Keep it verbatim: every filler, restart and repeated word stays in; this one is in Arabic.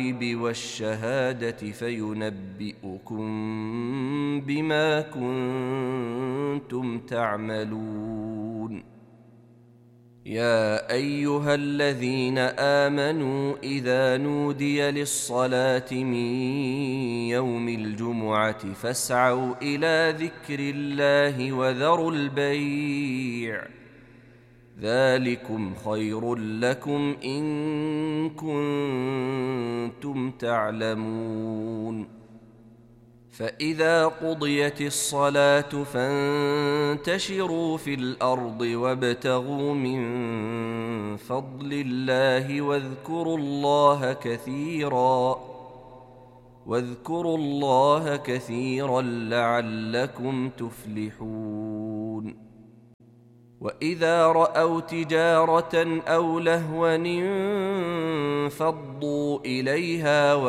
والشهادة فينبئكم بما كنتم تعملون. يا أيها الذين آمنوا إذا نودي للصلاة من يوم الجمعة فاسعوا إلى ذكر الله وذروا البيع ذلكم خير لكم إن كنتم تعلمون. فإذا قضيت الصلاة فانتشروا في الأرض وابتغوا من فضل الله واذكروا الله كثيرا واذكروا الله كثيرا لعلكم تفلحون. وإذا رأوا تجارة أو لهوا انفضوا إليها